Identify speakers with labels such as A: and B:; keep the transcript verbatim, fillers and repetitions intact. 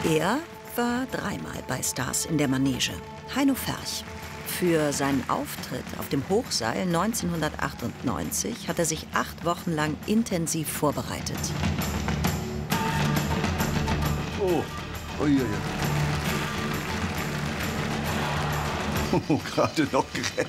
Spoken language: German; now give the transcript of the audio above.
A: Er war dreimal bei Stars in der Manege. Heino Ferch. Für seinen Auftritt auf dem Hochseil neunzehnhundertachtundneunzig hat er sich acht Wochen lang intensiv vorbereitet.
B: Oh, uiuiui. Oh, gerade noch gerettet.